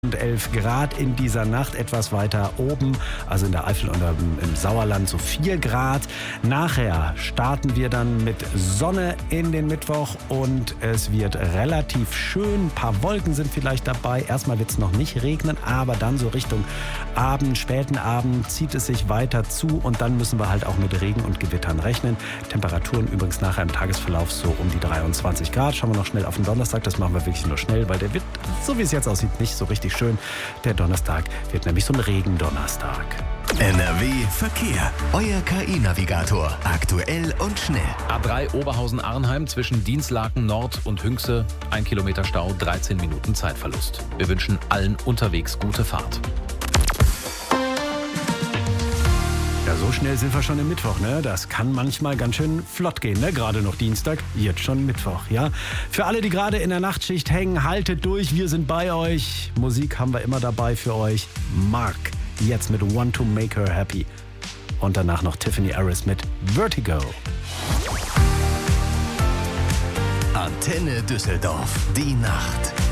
Und 11 Grad in dieser Nacht, etwas weiter oben, also in der Eifel und im Sauerland so 4 Grad. Nachher starten wir dann mit Sonne in den Mittwoch und es wird relativ schön. Ein paar Wolken sind vielleicht dabei. Erstmal wird es noch nicht regnen, aber dann so Richtung Abend, späten Abend zieht es sich weiter zu und dann müssen wir halt auch mit Regen und Gewittern rechnen. Temperaturen übrigens nachher im Tagesverlauf so um die 23 Grad. Schauen wir noch schnell auf den Donnerstag, das machen wir wirklich nur schnell, weil der wird, so wie es jetzt aussieht, nicht so richtig schön. Der Donnerstag wird nämlich so ein Regendonnerstag. NRW Verkehr. Euer KI-Navigator. Aktuell und schnell. A3 Oberhausen-Arnheim zwischen Dinslaken Nord und Hünxe. 1 Kilometer Stau, 13 Minuten Zeitverlust. Wir wünschen allen unterwegs gute Fahrt. Ja, so schnell sind wir schon im Mittwoch, ne? Das kann manchmal ganz schön flott gehen, ne? Gerade noch Dienstag, jetzt schon Mittwoch, ja? Für alle, die gerade in der Nachtschicht hängen, haltet durch, wir sind bei euch. Musik haben wir immer dabei für euch. Mark, jetzt mit Want to Make Her Happy. Und danach noch Tiffany Harris mit Vertigo. Antenne Düsseldorf, die Nacht.